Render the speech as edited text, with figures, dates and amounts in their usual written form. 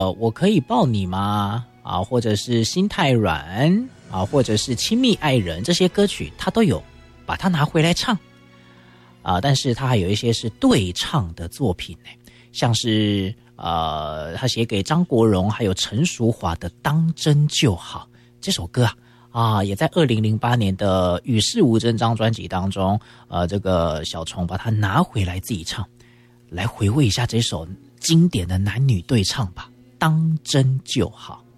我可以抱你吗？啊，或者是心太软啊，或者是亲密爱人，这些歌曲他都有把它拿回来唱啊。但是他还有一些是对唱的作品呢，像是他写给张国荣还有陈淑桦的《当真就好》这首歌啊，也在2008年的《与世无争》张专辑当中，这个小虫把它拿回来自己唱，来回味一下这首经典的男女对唱吧，《当真就好》。